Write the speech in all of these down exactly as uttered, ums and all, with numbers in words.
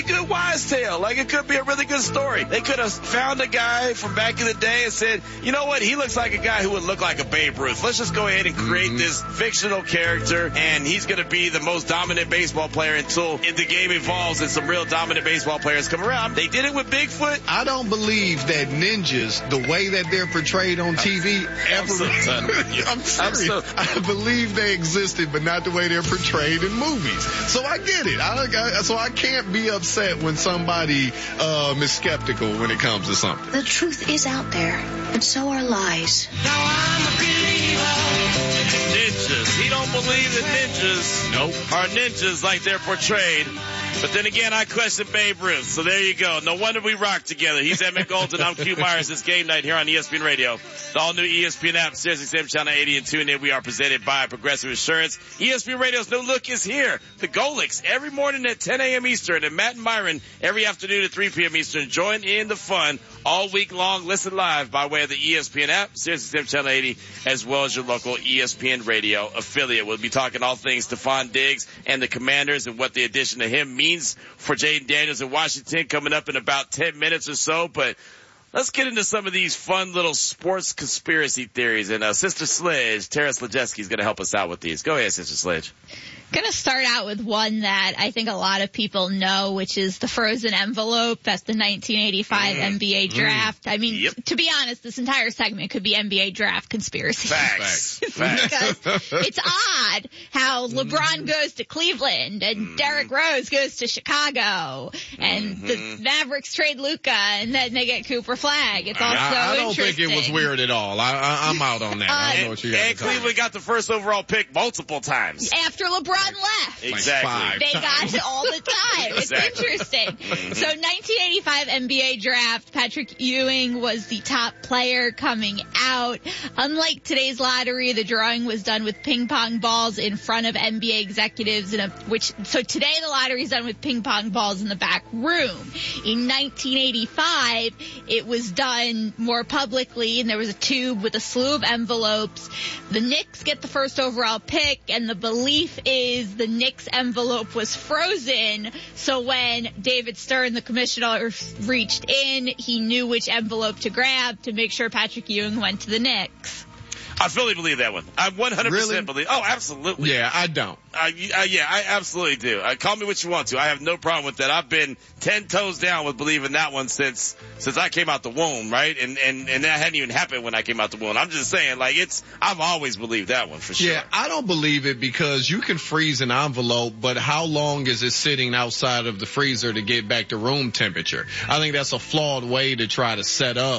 good wise tale. Like, it could be a really good story. They could have found a guy from back in the day and said, you know what, he looks like a guy who would look like a Babe Ruth. Let's just go ahead and create mm-hmm. this fictional character, and he's going to be the most dominant baseball player until the game evolves and some real dominant baseball players come around. They did it with Bigfoot. I don't believe that ninjas, the way that they're portrayed on T V, ever. I'm, so I'm serious. I'm so, I believe they existed, but not the way they're portrayed in movies. So I get it. I, I, so I can't be upset when somebody um, is skeptical when it comes to something. The truth is out there, and so are lies. Now I'm a believer. Ninjas. He don't believe that ninjas nope. are ninjas like they're portrayed. But then again, I question Babe Ruth. So there you go. No wonder we rock together. He's Emmett Golden. I'm Q Myers. It's game night here on E S P N Radio. The all-new E S P N app, Sirius X M Channel eighty, and tune in. We are presented by Progressive Insurance. E S P N Radio's new look is here. The Golix every morning at ten a.m. Eastern, and Matt and Myron every afternoon at three p.m. Eastern. Join in the fun all week long. Listen live by way of the E S P N app, Sirius X M Channel eighty, as well as your local E S P N Radio affiliate. We'll be talking all things Stephon Diggs and the Commanders and what the addition of him means for Jaden Daniels in Washington coming up in about ten minutes or so. But let's get into some of these fun little sports conspiracy theories. And uh, Sister Sledge, Tara Slajewski, is going to help us out with these. Go ahead, Sister Sledge. Going to start out with one that I think a lot of people know, which is the frozen envelope at the nineteen eighty-five mm. N B A draft. Mm. I mean, yep. to be honest, this entire segment could be N B A draft conspiracy. Facts. Facts. Because it's odd how LeBron mm. goes to Cleveland and mm. Derrick Rose goes to Chicago and mm-hmm. the Mavericks trade Luka and then they get Cooper Flag. It's also I, I don't interesting. think it was weird at all. I, I, I'm out on that. Uh, I don't and, know what you and Cleveland got the first overall pick multiple times. After LeBron left. Exactly. Like they got it all the time. It's exactly. interesting. Mm-hmm. So nineteen eighty-five N B A draft, Patrick Ewing was the top player coming out. Unlike today's lottery, the drawing was done with ping pong balls in front of N B A executives in a, which, so today the lottery is done with ping pong balls in the back room. In nineteen eighty-five, it was done more publicly and there was a tube with a slew of envelopes. The Knicks get the first overall pick and the belief is the Knicks envelope was frozen, so when David Stern, the commissioner, reached in, he knew which envelope to grab to make sure Patrick Ewing went to the Knicks. I fully believe that one. I one hundred percent really? believe. Oh, absolutely. Yeah, I don't. Uh, uh, yeah, I absolutely do. Uh, call me what you want to. I have no problem with that. I've been ten toes down with believing that one since since I came out the womb, right? And and and that hadn't even happened when I came out the womb. I'm just saying, like, it's. I've always believed that one for sure. Yeah, I don't believe it because you can freeze an envelope, but how long is it sitting outside of the freezer to get back to room temperature? I think that's a flawed way to try to set up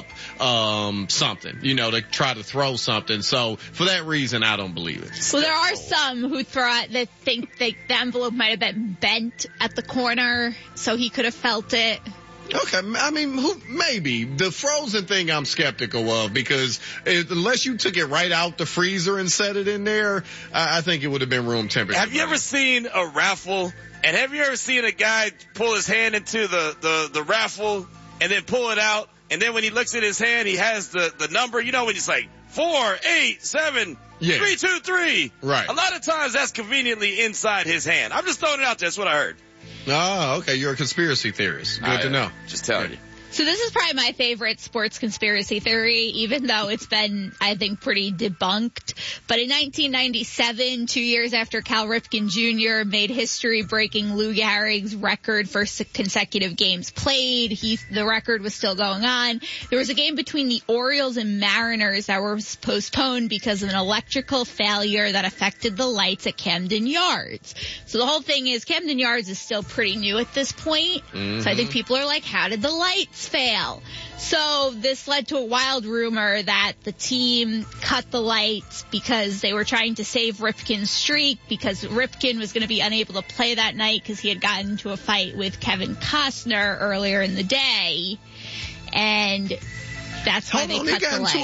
um something, you know, to try to throw something. So for that reason, I don't believe it. Well, there are some who throw that think they, the envelope might have been bent at the corner, so he could have felt it. Okay, I mean, who, maybe. The frozen thing I'm skeptical of because it, unless you took it right out the freezer and set it in there, I, I think it would have been room temperature. Have you ever seen a raffle? And have you ever seen a guy pull his hand into the, the, the raffle and then pull it out? And then when he looks at his hand, he has the, the number. You know when he's like, four, eight, seven, yeah. three, two, three. Right. A lot of times that's conveniently inside his hand. I'm just throwing it out there. That's what I heard. Oh, okay. You're a conspiracy theorist. Good I, to know. Just telling you. So this is probably my favorite sports conspiracy theory, even though it's been, I think, pretty debunked. But in nineteen ninety-seven, two years after Cal Ripken Junior made history breaking Lou Gehrig's record for consecutive games played, he, the record was still going on. There was a game between the Orioles and Mariners that was postponed because of an electrical failure that affected the lights at Camden Yards. So the whole thing is Camden Yards is still pretty new at this point. Mm-hmm. So I think people are like, how did the lights fail? So this led to a wild rumor that the team cut the lights because they were trying to save Ripken's streak because Ripken was going to be unable to play that night because he had gotten into a fight with Kevin Costner earlier in the day. And that's why Hold they on, cut he got the into